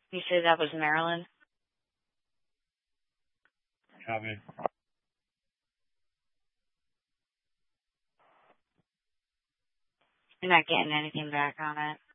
You said that was Maryland? Copy. You're not getting anything back on it.